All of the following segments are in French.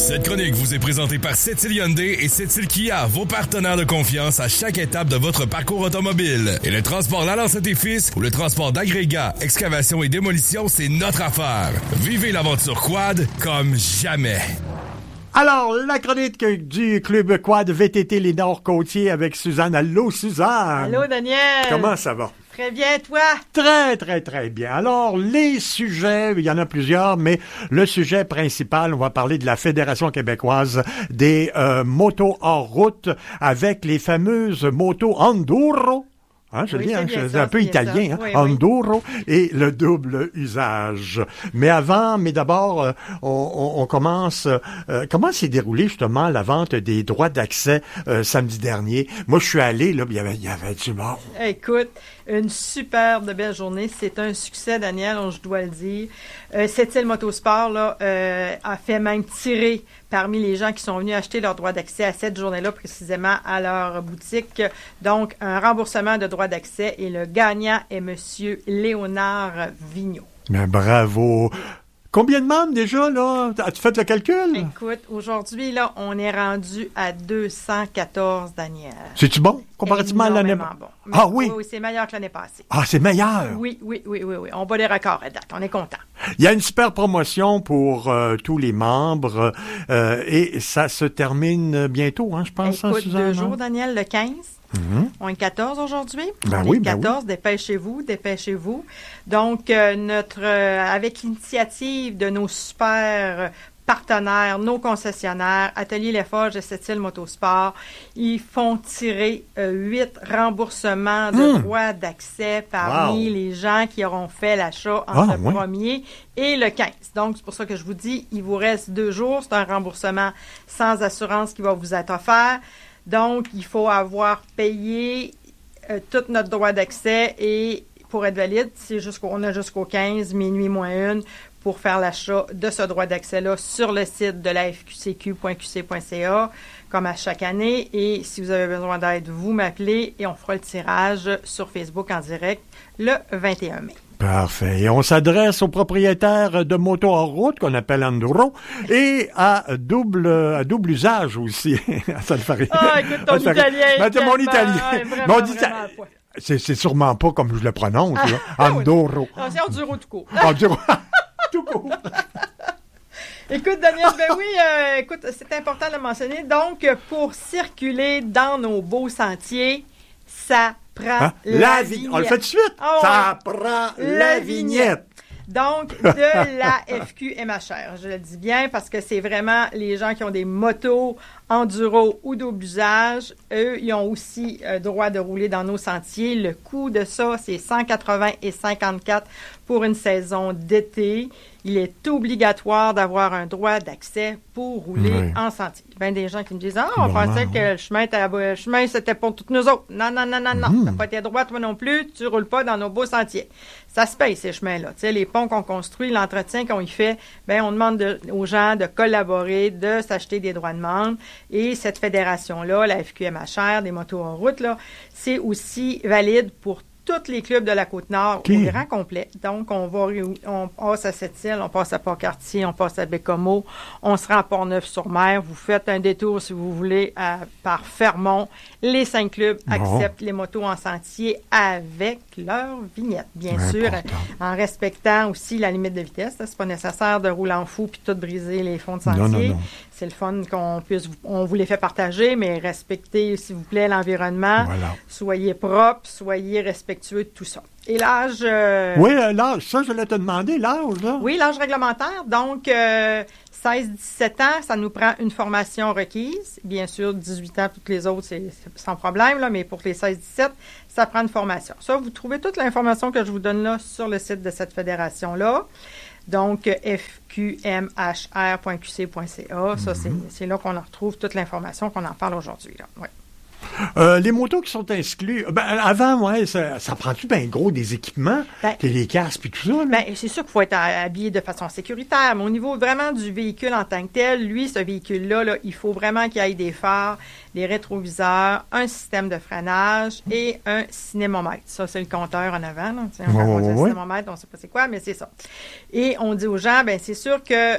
Cette chronique vous est présentée par Sept-Îles Hyundai et Sept-Îles Kia, vos partenaires de confiance à chaque étape de votre parcours automobile. Et le transport Lalancette et Fils ou le transport d'agrégats, excavation et démolition, c'est notre affaire. Vivez l'aventure quad comme jamais. Alors, la chronique du Club Quad VTT Les Nord-Côtiers avec Suzanne. Allô, Suzanne! Allô, Daniel! Comment ça va? Très bien, toi? Très, très, très bien. Alors, les sujets, il y en a plusieurs, mais le sujet principal, on va parler de la Fédération québécoise des motos hors route avec les fameuses motos Enduro. Hein, je dis, c'est un peu italien, hein? Oui, Enduro et le double usage. Mais d'abord, on commence. Comment s'est déroulée justement la vente des droits d'accès samedi dernier? Moi, je suis allé, là, il y avait du monde. Écoute, une superbe belle journée. C'est un succès, Daniel, je dois le dire. Sept-Îles Motosport là, a fait même tirer parmi les gens qui sont venus acheter leur droit d'accès à cette journée-là, précisément à leur boutique. Donc, un remboursement de droit d'accès et le gagnant est M. Léonard Vigneault. Mais bravo! Combien de membres déjà, là? As-tu fait le calcul? Écoute, aujourd'hui, là, on est rendu à 214, Daniel. C'est-tu bon, comparativement à l'année passée? Bon. Ah oui? Oui, c'est meilleur que l'année passée. Ah, c'est meilleur? Oui. On bat les records à date. On est content. Il y a une super promotion pour tous les membres et ça se termine bientôt, hein, je pense. Écoute, Suzanne, 2 jours, Daniel, le 15. On est 14 aujourd'hui. Ben on oui, est 14, ben oui. Dépêchez-vous. Donc, avec l'initiative de nos super partenaires, nos concessionnaires, Atelier Les Forges et Sept-Îles Motosport, ils font tirer 8 remboursements de droits d'accès parmi les gens qui auront fait l'achat entre le 1er et le 15. Donc, c'est pour ça que je vous dis, il vous reste 2 jours. C'est un remboursement sans assurance qui va vous être offert. Donc, il faut avoir payé tout notre droit d'accès et pour être valide, on a jusqu'au 15, minuit moins 1, pour faire l'achat de ce droit d'accès-là sur le site de la fqcq.qc.ca, comme à chaque année. Et si vous avez besoin d'aide, vous m'appelez et on fera le tirage sur Facebook en direct le 21 mai. Parfait. Et on s'adresse aux propriétaires de motos en route, qu'on appelle Enduro, et à double usage aussi. Ça le ferait. Ah, écoute, ton italien. C'est mon italien. Vraiment, c'est sûrement pas comme je le prononce, là. Enduro. Non, c'est Enduro tout court. Enduro tout court. Écoute, Daniel, écoute, c'est important de le mentionner. Donc, pour circuler dans nos beaux sentiers, ça prend la vignette. On le fait tout de suite. Ça prend la vignette. Donc, de la FQMHR. Je le dis bien parce que c'est vraiment les gens qui ont des motos enduro ou double usage. Eux, ils ont aussi droit de rouler dans nos sentiers. Le coût de ça, c'est 180 et 54 pour une saison d'été. Il est obligatoire d'avoir un droit d'accès pour rouler en sentier. Il y a bien des gens qui me disent « on pensait que le chemin, c'était pour toutes nous autres. » Non. T'as pas tes droits, toi non plus. Tu roules pas dans nos beaux sentiers. Ça se paye, ces chemins-là. Tu sais, les ponts qu'on construit, l'entretien qu'on y fait, on demande aux gens de collaborer, de s'acheter des droits de membre. Et cette fédération-là, la FQMHR, des motos en route, là, c'est aussi valide pour tous les clubs de la Côte-Nord au grand complet. Donc, on passe à Sept-Îles, on passe à Port-Cartier, on passe à Bécomo, on se rend à Port-Neuf-sur-Mer. Vous faites un détour, si vous voulez, par Fermont. Les 5 clubs acceptent les motos en sentier avec leur vignette, bien sûr, en respectant aussi la limite de vitesse. C'est pas nécessaire de rouler en fou puis tout briser les fonds de sentier. Non. C'est le fun on vous les fait partager, mais respectez, s'il vous plaît, l'environnement. Voilà. Soyez propre, soyez respectueux de tout ça. Et l'âge... Oui, l'âge, ça, je voulais te demander, l'âge, là. Oui, l'âge réglementaire. Donc, 16-17 ans, ça nous prend une formation requise. Bien sûr, 18 ans, toutes les autres, c'est sans problème, là, mais pour les 16-17, ça prend une formation. Ça, vous trouvez toute l'information que je vous donne là sur le site de cette fédération-là. Donc, fqmhr.qc.ca. Ça, c'est là qu'on en retrouve toute l'information qu'on en parle aujourd'hui. Là. Ouais. Les motos qui sont exclues, avant, ça prend-tu bien gros des équipements, les casques et tout ça? C'est sûr qu'il faut être habillé de façon sécuritaire, mais au niveau vraiment du véhicule en tant que tel, lui, ce véhicule-là, là, il faut vraiment qu'il y ait des phares, des rétroviseurs, un système de freinage et un cinémomètre. Ça, c'est le compteur en avant. Là. Quand on dit un cinémomètre, on ne sait pas c'est quoi, mais c'est ça. Et on dit aux gens, c'est sûr que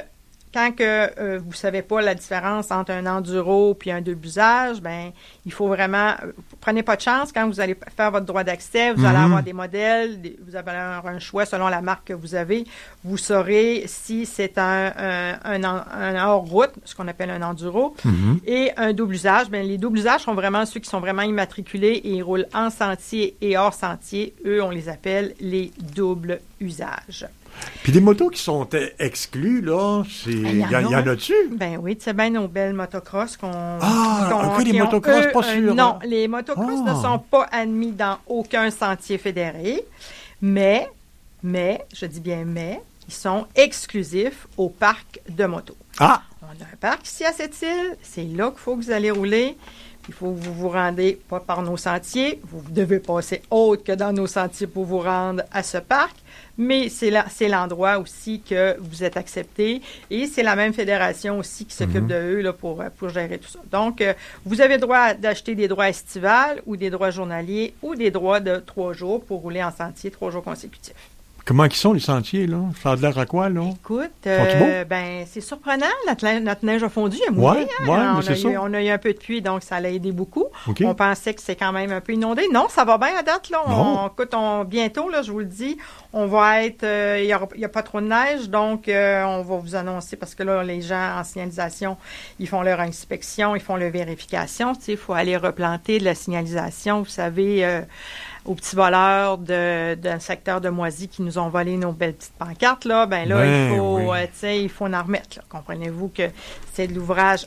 quand que vous savez pas la différence entre un enduro puis un deux-busages, ben il faut vraiment prenez pas de chance quand vous allez faire votre droit d'accès, vous allez avoir des modèles, vous allez avoir un choix selon la marque que vous avez, vous saurez si c'est un hors-route, ce qu'on appelle un enduro, et un double-usage. Ben les double-usages sont vraiment ceux qui sont vraiment immatriculés et ils roulent en sentier et hors sentier. Eux, on les appelle les double-usages. Puis des motos qui sont exclues, là, il y en a-tu? Ben oui, tu sais bien nos belles motocross les motocross pas sûrs. Non, les motocross ne sont pas admis dans aucun sentier fédéré, mais, je dis bien mais, ils sont exclusifs au parc de motos. Ah! On a un parc ici à Sept-Îles, c'est là qu'il faut que vous allez rouler. Il faut que vous vous rendez pas par nos sentiers. Vous devez passer autre que dans nos sentiers pour vous rendre à ce parc. Mais c'est l'endroit aussi que vous êtes accepté. Et c'est la même fédération aussi qui s'occupe de eux là, pour gérer tout ça. Donc, vous avez le droit d'acheter des droits estivales ou des droits journaliers ou des droits de 3 jours pour rouler en sentier 3 jours consécutifs. Comment ils sont, les sentiers, là? Ça a l'air à quoi, là? Écoute, sont-ils c'est surprenant. Notre neige a fondu, il a mouillé. On a eu un peu de pluie, donc ça l'a aidé beaucoup. Okay. On pensait que c'est quand même un peu inondé. Non, ça va bien à date, là. Bientôt, là, je vous le dis, on va être... Il n'y a pas trop de neige, donc on va vous annoncer, parce que là, les gens en signalisation, ils font leur inspection, ils font leur vérification. Tu sais, il faut aller replanter de la signalisation. Vous savez... aux petits voleurs d'un secteur de Moisy qui nous ont volé nos belles petites pancartes, là, il faut en remettre. Là. Comprenez-vous que c'est de l'ouvrage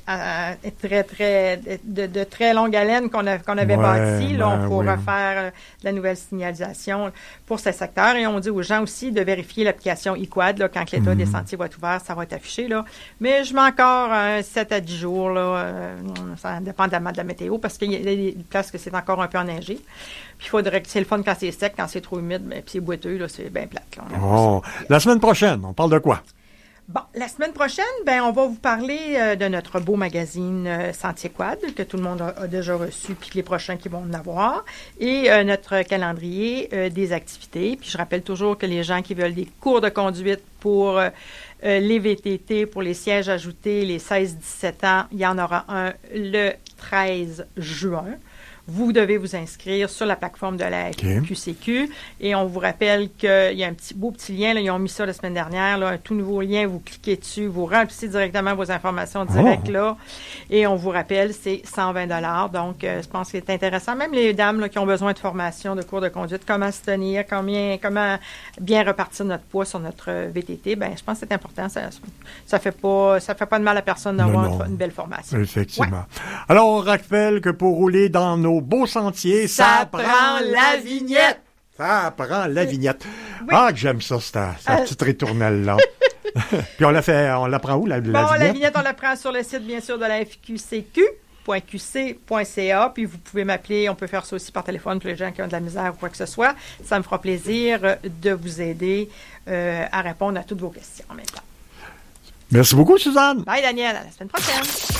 de très longue haleine qu'on avait bâti. Là, on faut refaire de la nouvelle signalisation pour ce secteur. Et on dit aux gens aussi de vérifier l'application eQuad. Là, quand l'état des sentiers va être ouvert, ça va être affiché. Là. Mais je mets encore 7 à 10 jours. Là, ça dépend de la météo parce qu'il y a des places que c'est encore un peu enneigé. Puis il faudrait que c'est le fun quand c'est sec, quand c'est trop humide, puis c'est boiteux, là, c'est bien plate. Là, la semaine prochaine, on parle de quoi? Bon, la semaine prochaine, on va vous parler de notre beau magazine Sentier Quad, que tout le monde a déjà reçu, puis les prochains qui vont en avoir, et notre calendrier des activités. Puis je rappelle toujours que les gens qui veulent des cours de conduite pour les VTT, pour les sièges ajoutés, les 16-17 ans, il y en aura un le 13 juin. Vous devez vous inscrire sur la plateforme de la QCQ. Et on vous rappelle qu'il y a un beau petit lien. Là, ils ont mis ça la semaine dernière. Là, un tout nouveau lien. Vous cliquez dessus. Vous remplissez directement vos informations directes là. Et on vous rappelle, c'est 120 $. Donc, je pense que c'est intéressant. Même les dames là, qui ont besoin de formation, de cours de conduite, comment se tenir, comment bien repartir notre poids sur notre VTT. Je pense que c'est important. Ça fait pas de mal à personne d'avoir une belle formation. Effectivement. Ouais. Alors, on rappelle que pour rouler dans nos beaux sentiers, ça prend la vignette. Ça prend la vignette. Oui. Ah, que j'aime ça, cette petite ritournelle-là. Puis on la prend où, la vignette? La vignette, on la prend sur le site, bien sûr, de la FQCQ.qc.ca. Puis vous pouvez m'appeler. On peut faire ça aussi par téléphone pour les gens qui ont de la misère ou quoi que ce soit. Ça me fera plaisir de vous aider à répondre à toutes vos questions en même temps. Merci beaucoup, Suzanne. Bye, Daniel. À la semaine prochaine.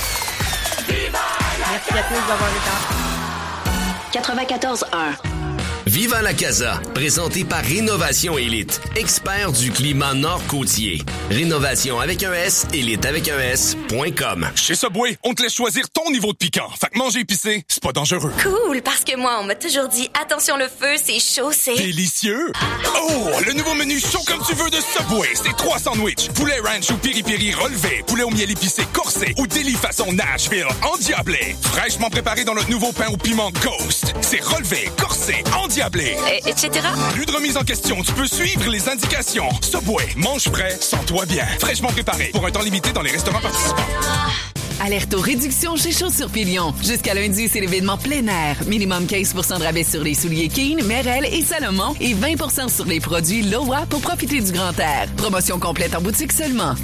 Merci à tous d'avoir été là. 94.1. Viva la Casa, présenté par Rénovation Élite, expert du climat nord-côtier. Rénovation avec un S, élite avec un S.com. Chez Subway, on te laisse choisir ton niveau de piquant. Fait que manger épicé, c'est pas dangereux. Cool, parce que moi, on m'a toujours dit, attention le feu, c'est chaud, c'est... Délicieux! Oh, le nouveau menu chaud comme tu veux de Subway, c'est 3 sandwichs. Poulet ranch ou piri-piri relevé, poulet au miel épicé corsé ou délit façon Nashville endiablé. Fraîchement préparé dans notre nouveau pain au piment Ghost. C'est relevé, corsé, endiablé. Etc. Plus de remise en question, tu peux suivre les indications. Subway, mange frais, sens-toi bien. Fraîchement préparé pour un temps limité dans les restaurants participants. Alerte aux réductions chez Chaussures Pilion. Jusqu'à lundi, c'est l'événement plein air. Minimum 15% de rabais sur les souliers Keen, Merrell et Salomon et 20% sur les produits Lowa pour profiter du grand air. Promotion complète en boutique seulement.